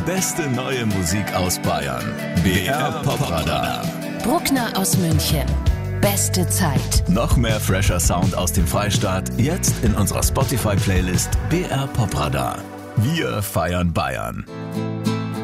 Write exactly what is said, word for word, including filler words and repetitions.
beste neue Musik aus Bayern. B R Popradar. Bruckner aus München. Beste Zeit. Noch mehr fresher Sound aus dem Freistaat, jetzt in unserer Spotify-Playlist B R Popradar. Wir feiern Bayern.